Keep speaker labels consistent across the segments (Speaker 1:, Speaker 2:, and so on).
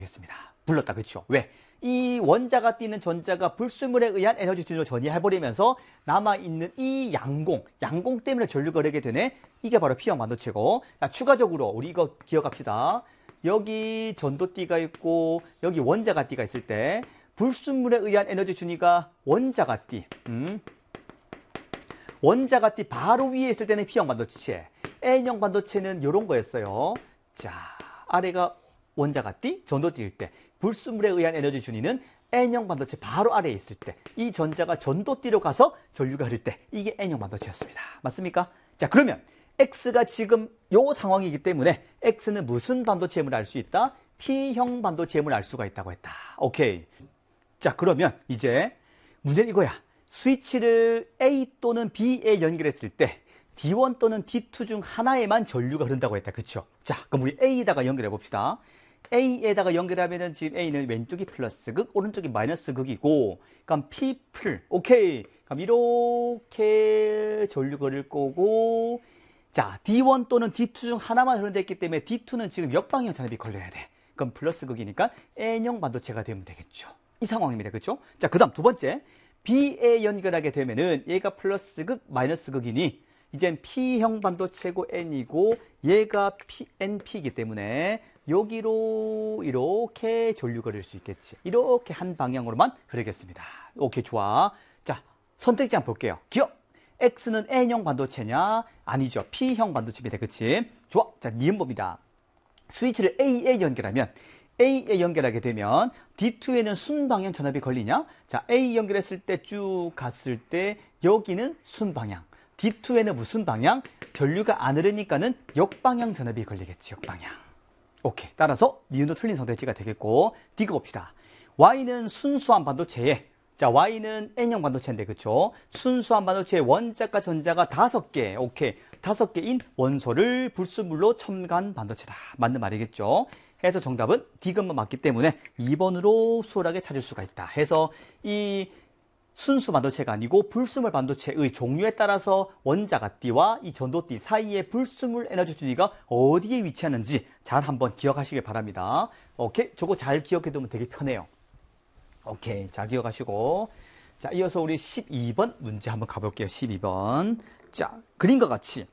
Speaker 1: 겠습니다. 불렀다. 그렇죠? 왜? 이 원자가 띄는 전자가 불순물에 의한 에너지 준위로 전이해버리면서 남아있는 이 양공 때문에 전류가 흐르게 되네. 이게 바로 P형 반도체고. 자, 추가적으로 우리 이거 기억합시다. 여기 전도띠가 있고 여기 원자가 띠가 있을 때 불순물에 의한 에너지 준위가 원자가 띠. 원자가 띠 바로 위에 있을 때는 P형 반도체. N형 반도체는 이런 거였어요. 자, 아래가 원자가 띠, 전도띠일 때 불순물에 의한 에너지 준위는 N형 반도체 바로 아래에 있을 때 이 전자가 전도띠로 가서 전류가 흐를 때 이게 N형 반도체였습니다. 맞습니까? 자, 그러면 X가 지금 요 상황이기 때문에 X는 무슨 반도체임을 알 수 있다? P형 반도체임을 알 수가 있다고 했다. 오케이. 자, 그러면 이제 문제는 이거야. 스위치를 A 또는 B에 연결했을 때 D1 또는 D2 중 하나에만 전류가 흐른다고 했다. 그쵸? 자, 그럼 우리 A에다가 연결해 봅시다. A에다가 연결하면은 지금 A는 왼쪽이 플러스 극, 오른쪽이 마이너스 극이고, 그럼 P 풀, 오케이. 그럼 이렇게 전류가 흐를 거고, 자, D1 또는 D2 중 하나만 흐른다 했기 때문에 D2는 지금 역방향 전압이 걸려야 돼. 그럼 플러스 극이니까 N형 반도체가 되면 되겠죠. 이 상황입니다. 그렇죠? 자, 그 다음 두 번째. B에 연결하게 되면은 얘가 플러스 극, 마이너스 극이니 이젠 P형 반도체고 N이고 얘가 NP이기 때문에 여기로 이렇게 전류가 흐를 수 있겠지. 이렇게 한 방향으로만 흐르겠습니다. 오케이, 좋아. 자, 선택지 한번 볼게요. 기억! X는 N형 반도체냐? 아니죠. P형 반도체입니다. 그치? 좋아. 자, 니은 봅니다. 스위치를 A에 연결하면 A에 연결하게 되면 D2에는 순방향 전압이 걸리냐? 자, A 연결했을 때 쭉 갔을 때 여기는 순방향. D2에는 무슨 방향? 전류가 안 흐르니까는 역방향 전압이 걸리겠지. 역방향. 오케이. 따라서 니은도 틀린 선택지가 되겠고, D가 봅시다. Y는 순수한 반도체에, 자, Y는 N형 반도체인데, 그쵸? 순수한 반도체에 원자가 전자가 5개, 오케이. 5개인 원소를 불순물로 첨가한 반도체다. 맞는 말이겠죠? 해서 정답은 D것만 맞기 때문에 2번으로 수월하게 찾을 수가 있다. 해서 이 순수 반도체가 아니고 불순물 반도체의 종류에 따라서 원자가 띠와 이 전도띠 사이의 불순물 에너지 준위가 어디에 위치하는지 잘 한번 기억하시길 바랍니다. 오케이, 저거 잘 기억해두면 되게 편해요. 오케이, 잘 기억하시고, 자, 이어서 우리 12번 문제 한번 가볼게요. 12번. 자, 그림과 같이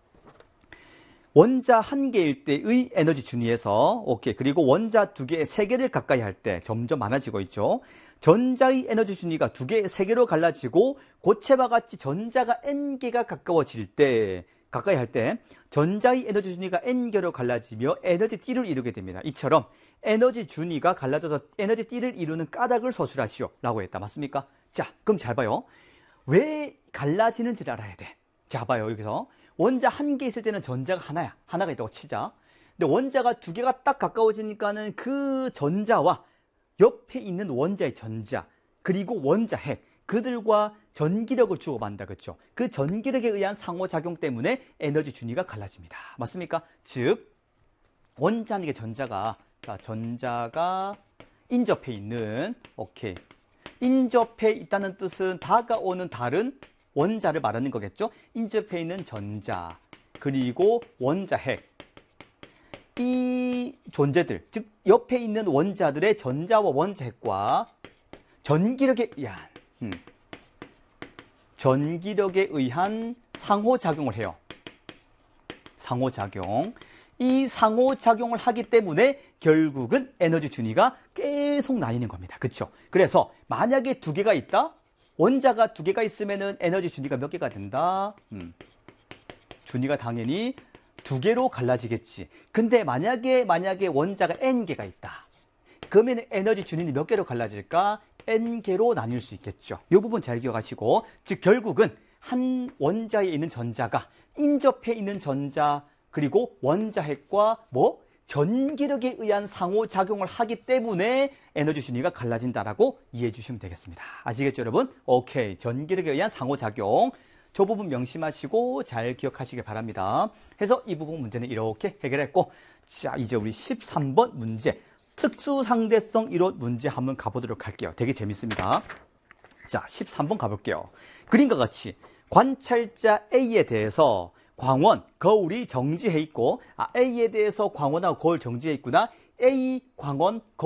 Speaker 1: 원자 1개일 때의 에너지 준위에서, 오케이, 그리고 원자 2개, 3개를 가까이 할 때 점점 많아지고 있죠. 전자의 에너지 준위가 2개, 3개로 갈라지고 고체와 같이 전자가 N개가 가까워질 때, 가까이 할 때 전자의 에너지 준위가 N개로 갈라지며 에너지 띠를 이루게 됩니다. 이처럼 에너지 준위가 갈라져서 에너지 띠를 이루는 까닭을 서술하시오 라고 했다. 맞습니까? 자, 그럼 잘 봐요. 왜 갈라지는지를 알아야 돼. 자, 봐요. 여기서 원자 1개 있을 때는 전자가 하나야. 하나가 있다고 치자. 근데 원자가 2개가 딱 가까워지니까는 그 전자와 옆에 있는 원자의 전자, 그리고 원자 핵, 그들과 전기력을 주고받는다. 그렇죠? 그 전기력에 의한 상호작용 때문에 에너지 준위가 갈라집니다. 맞습니까? 즉, 원자는 게 전자가, 자, 전자가 인접해 있는, 오케이. 인접해 있다는 뜻은 다가오는 다른 원자를 말하는 거겠죠? 인접해 있는 전자, 그리고 원자 핵. 이 존재들, 즉 옆에 있는 원자들의 전자와 원자 핵과 전기력에 의한 상호작용을 해요. 상호작용. 이 상호작용을 하기 때문에 결국은 에너지 준위가 계속 나뉘는 겁니다. 그렇죠? 그래서 만약에 2개가 있다? 원자가 2개가 있으면은 에너지 준위가 몇 개가 된다? 준위가 당연히 2개로 갈라지겠지. 근데 만약에 원자가 N개가 있다. 그러면 에너지 준위는 몇 개로 갈라질까? N개로 나뉠 수 있겠죠. 이 부분 잘 기억하시고, 즉 결국은 한 원자에 있는 전자가 인접해 있는 전자, 그리고 원자 핵과 전기력에 의한 상호작용을 하기 때문에 에너지 준위가 갈라진다라고 이해해 주시면 되겠습니다. 아시겠죠, 여러분? 오케이. 전기력에 의한 상호작용. 저 부분 명심하시고 잘 기억하시길 바랍니다. 해서 이 부분 문제는 이렇게 해결했고, 자, 이제 우리 13번 문제. 특수상대성 이론 문제 한번 가보도록 할게요. 되게 재밌습니다. 자, 13번 가볼게요. 그림과 같이 관찰자 A에 대해서 광원, 거울이 정지해 있고, A에 대해서 광원하고 거울 정지해 있구나. A, 광원, 거울